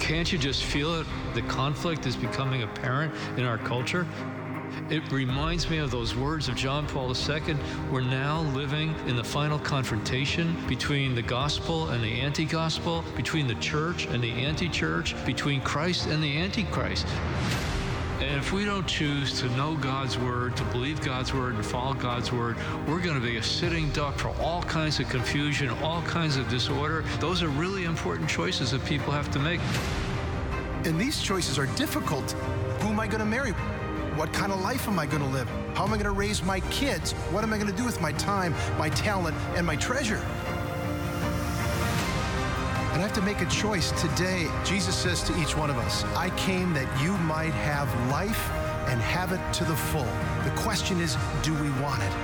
Can't you just feel it? The conflict is becoming apparent in our culture. It reminds me of those words of John Paul II. We're now living in the final confrontation between the gospel and the anti-gospel, between the church and the anti-church, between Christ and the antichrist. And if we don't choose to know God's word, to believe God's word, and follow God's word, we're going to be a sitting duck for all kinds of confusion, all kinds of disorder. Those are really important choices that people have to make. And these choices are difficult. Who am I going to marry? What kind of life am I going to live? How am I going to raise my kids? What am I going to do with my time, my talent, and my treasure? And I have to make a choice today. Jesus says to each one of us, I came that you might have life and have it to the full. The question is, do we want it?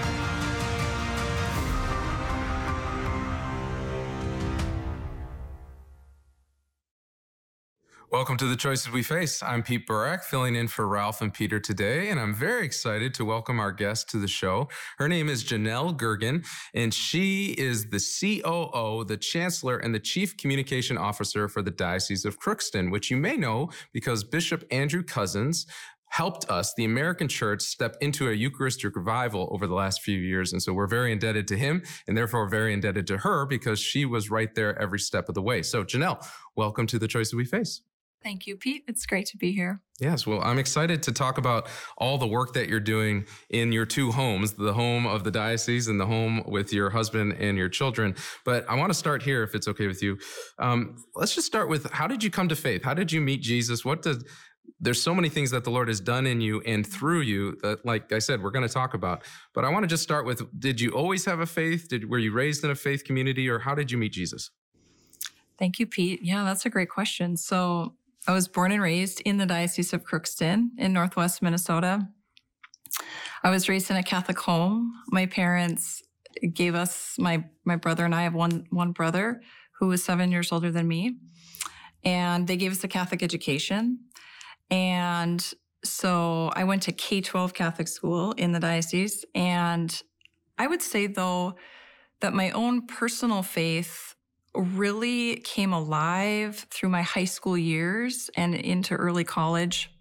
Welcome to The Choices We Face. I'm Pete Burak, filling in for Ralph and Peter today, and I'm very excited to welcome our guest to the show. Her name is Janelle Gergen, and she is the COO, the Chancellor, and the Chief Communication Officer for the Diocese of Crookston, which you may know because Bishop Andrew Cousins helped us, the American Church, step into a Eucharistic revival over the last few years. And so we're very indebted to him and therefore very indebted to her because she was right there every step of the way. So Janelle, welcome to The Choices We Face. Thank you, Pete. It's great to be here. Yes, well, I'm excited to talk about all the work that you're doing in your two homes, the home of the diocese and the home with your husband and your children. But I want to start here, if it's okay with you. Let's just start with, how did you come to faith? How did you meet Jesus? There's so many things that the Lord has done in you and through you that, like I said, we're going to talk about. But I want to just start with, did you always have a faith? Were you raised in a faith community, or how did you meet Jesus? Thank you, Pete. Yeah, that's a great question. So I was born and raised in the Diocese of Crookston in Northwest Minnesota. I was raised in a Catholic home. My parents gave us, my brother and I have one brother who was 7 years older than me. And they gave us a Catholic education. And so I went to K-12 Catholic school in the diocese. And I would say, though, that my own personal faith really came alive through my high school years and into early college.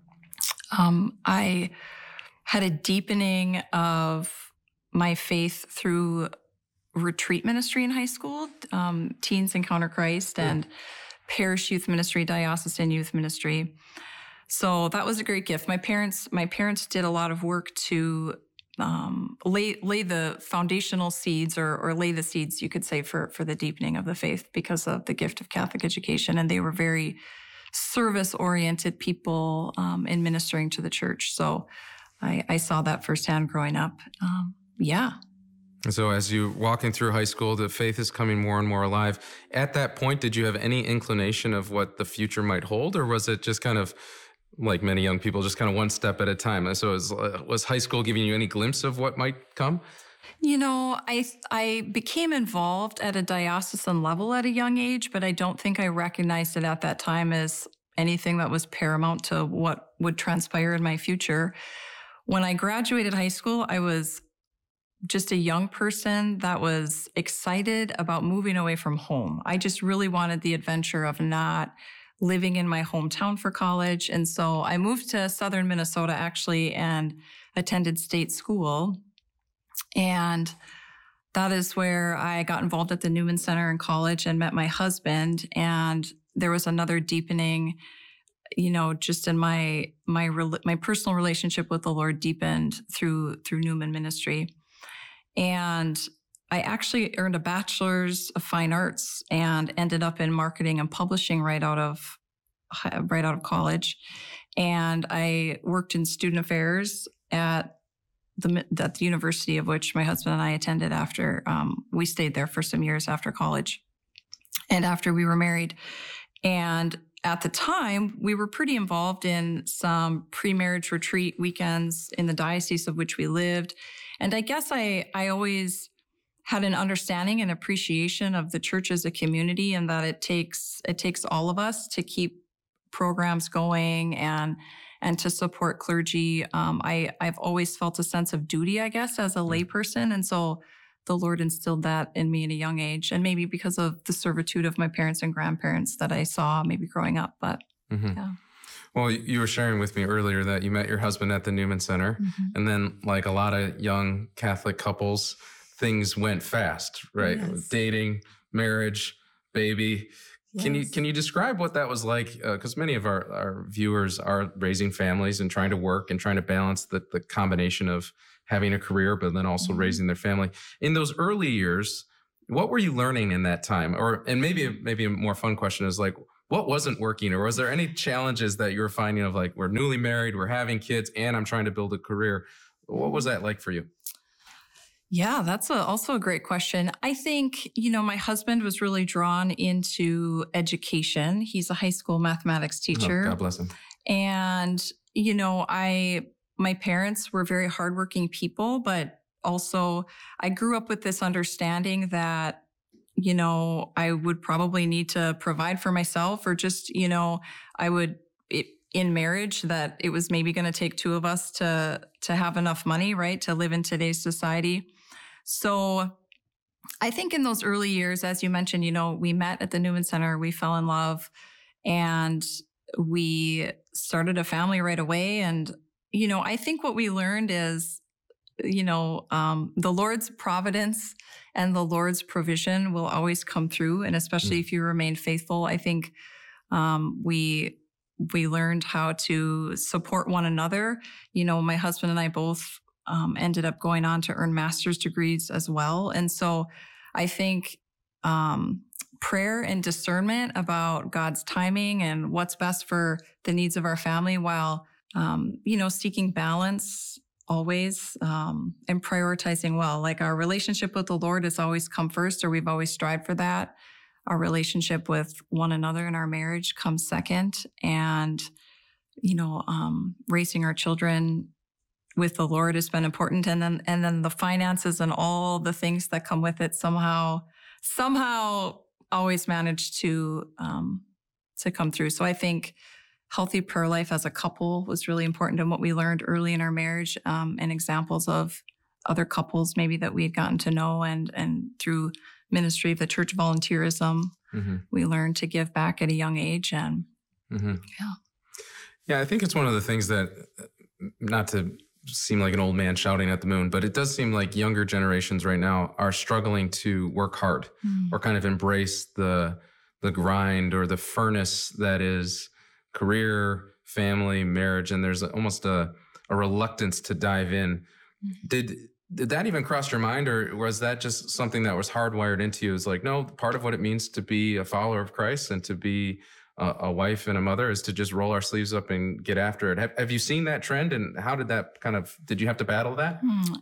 I had a deepening of my faith through retreat ministry in high school, Teens Encounter Christ, and parish youth ministry, diocesan youth ministry. So that was a great gift. My parents did a lot of work to lay the foundational seeds or lay the seeds, you could say, for the deepening of the faith because of the gift of Catholic education. And they were very service-oriented people in ministering to the church. So I saw that firsthand growing up. So as you're walking through high school, the faith is coming more and more alive. At that point, did you have any inclination of what the future might hold, or was it just kind of, like many young people, just kind of one step at a time? So was high school giving you any glimpse of what might come? You know, I became involved at a diocesan level at a young age, but I don't think I recognized it at that time as anything that was paramount to what would transpire in my future. When I graduated high school, I was just a young person that was excited about moving away from home. I just really wanted the adventure of not living in my hometown for college. And so I moved to southern Minnesota, actually, and attended state school. And that is where I got involved at the Newman Center in college and met my husband. And there was another deepening, just in my personal relationship with the Lord deepened through Newman ministry. And I actually earned a bachelor's of fine arts and ended up in marketing and publishing right out of college. And I worked in student affairs at the university of which my husband and I attended after we stayed there for some years after college and after we were married. And at the time, we were pretty involved in some pre-marriage retreat weekends in the diocese of which we lived. And I guess I always had an understanding and appreciation of the church as a community, and that it takes all of us to keep programs going and to support clergy. I've always felt a sense of duty, I guess, as a layperson. And so the Lord instilled that in me at a young age, and maybe because of the servitude of my parents and grandparents that I saw maybe growing up. But yeah. Well, you were sharing with me earlier that you met your husband at the Newman Center, and then, like a lot of young Catholic couples, things went fast, right? Yes. Dating, marriage, baby. Yes. Can you describe what that was like? Because many of our viewers are raising families and trying to work and trying to balance the combination of having a career, but then also raising their family. In those early years, what were you learning in that time? And maybe a more fun question is like, what wasn't working? Or was there any challenges that you were finding of like, we're newly married, we're having kids, and I'm trying to build a career? What was that like for you? Yeah, that's also a great question. I think, my husband was really drawn into education. He's a high school mathematics teacher. Oh, God bless him. And, my parents were very hardworking people, but also I grew up with this understanding that, I would probably need to provide for myself, or just, I would, in marriage, that it was maybe going to take two of us to have enough money, right, to live in today's society. So I think in those early years, as you mentioned, we met at the Newman Center, we fell in love, and we started a family right away. And, I think what we learned is, the Lord's providence and the Lord's provision will always come through. And especially if you remain faithful, I think we learned how to support one another. My husband and I both ended up going on to earn master's degrees as well. And so I think prayer and discernment about God's timing and what's best for the needs of our family, while, seeking balance always, and prioritizing well. Like, our relationship with the Lord has always come first, or we've always strived for that. Our relationship with one another in our marriage comes second. And, raising our children with the Lord has been important. And then the finances and all the things that come with it somehow always managed to come through. So I think healthy prayer life as a couple was really important, and what we learned early in our marriage, and examples of other couples maybe that we had gotten to know, and through ministry of the church volunteerism, we learned to give back at a young age. And yeah, I think it's one of the things that, not to seem like an old man shouting at the moon, but it does seem like younger generations right now are struggling to work hard or kind of embrace the grind or the furnace that is career, family, marriage, and there's almost a reluctance to dive in. Did that even cross your mind, or was that just something that was hardwired into you? It's like, no, part of what it means to be a follower of Christ and to be a wife and a mother is to just roll our sleeves up and get after it. Have you seen that trend, and how did that did you have to battle that?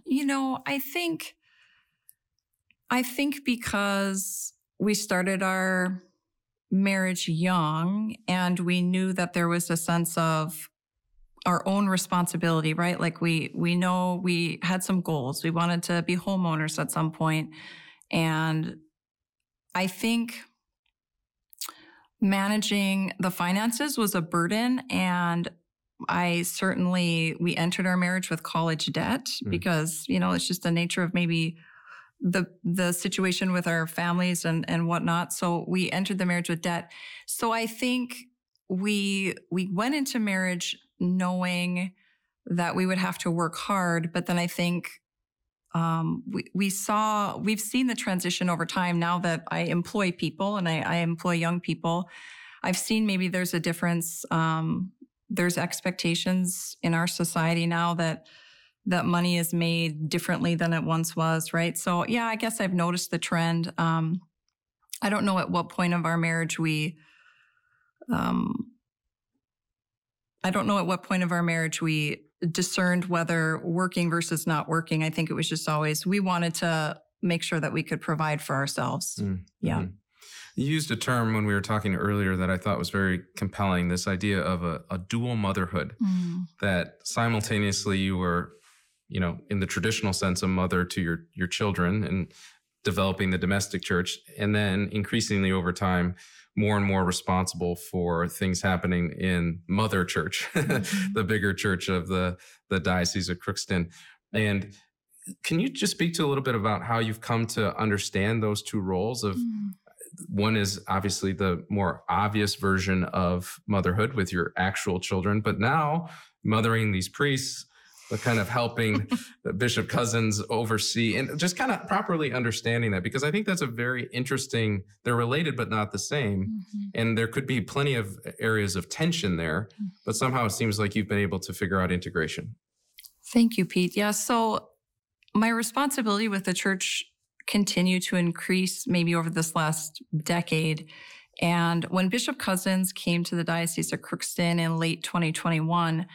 I think because we started our marriage young, and we knew that there was a sense of our own responsibility, right? Like we know we had some goals. We wanted to be homeowners at some point. And I think managing the finances was a burden. And we entered our marriage with college debt because, it's just the nature of maybe the situation with our families and whatnot. So we entered the marriage with debt. So I think we went into marriage knowing that we would have to work hard. But then I think we've seen the transition over time. Now that I employ people and I employ young people, I've seen maybe there's a difference. There's expectations in our society now that money is made differently than it once was, right? So yeah, I guess I've noticed the trend. I don't know at what point of our marriage we discerned whether working versus not working. I think it was just always, we wanted to make sure that we could provide for ourselves. Yeah. You used a term when we were talking earlier that I thought was very compelling, this idea of a dual motherhood, that simultaneously you were, in the traditional sense, a mother to your children and developing the domestic church, and then increasingly over time, more and more responsible for things happening in Mother Church, the bigger church of the Diocese of Crookston. And can you just speak to a little bit about how you've come to understand those two roles of one is obviously the more obvious version of motherhood with your actual children, but now mothering these priests, the kind of helping Bishop Cozzens oversee and just kind of properly understanding that, because I think that's a very interesting, they're related, but not the same. And there could be plenty of areas of tension there, but somehow it seems like you've been able to figure out integration. Thank you, Pete. Yeah, so my responsibility with the church continued to increase maybe over this last decade. And when Bishop Cozzens came to the Diocese of Crookston in late 2021,